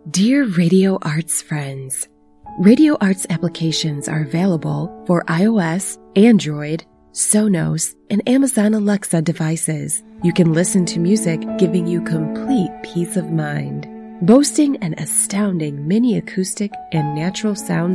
Dear Radio Arts friends, Radio Arts applications are available for iOS, Android, Sonos, and Amazon Alexa devices. You can listen to music giving you complete peace of mind. Boasting an astounding mini acoustic and natural sounds